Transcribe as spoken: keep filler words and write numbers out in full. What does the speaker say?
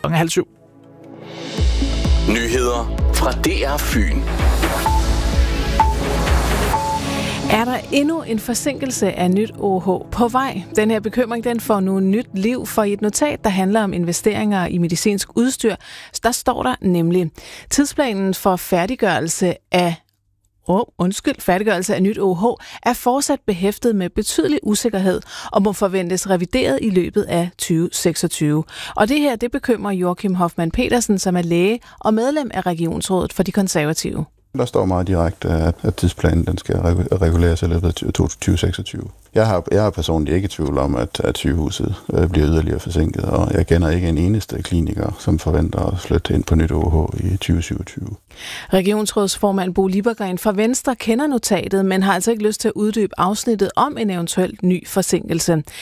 klokken halv syv. Nyheder fra D R Fyn. Er der endnu en forsinkelse af nyt O H på vej? Den her bekymring den får nu nyt liv, for i et notat, der handler om investeringer i medicinsk udstyr, der står der nemlig: tidsplanen for færdiggørelse af Oh, undskyld, færdiggørelse af nyt O H er fortsat behæftet med betydelig usikkerhed og må forventes revideret i løbet af tyve seksogtyve. Og det her, det bekymrer Joachim Hoffmann Petersen, som er læge og medlem af Regionsrådet for de Konservative. Der står meget direkte, at, at tidsplanen den skal reguleres i løbet af tyve seksogtyve. Jeg har, jeg har personligt ikke i tvivl om, at, at sygehuset øh, bliver yderligere forsinket, og jeg kender ikke en eneste kliniker, som forventer at flytte ind på nyt O H i tyve syvogtyve. Regionsrådsformand Bo Liebergreen fra Venstre kender notatet, men har altså ikke lyst til at uddybe afsnittet om en eventuel ny forsinkelse.